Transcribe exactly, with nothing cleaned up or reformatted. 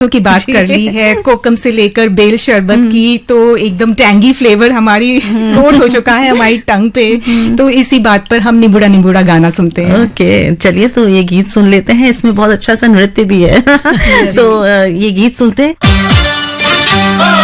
की बात कर ली है, कोकम से लेकर बेल शरबत की, तो एकदम टैंगी फ्लेवर हमारी नोट हो चुका है हमारी टंग पे। तो इसी बात पर हम निबुड़ा निबुड़ा गाना सुनते हैं। ओके, चलिए तो ये गीत सुन लेते हैं, इसमें बहुत अच्छा सा नृत्य भी है। तो ये गीत सुनते हैं।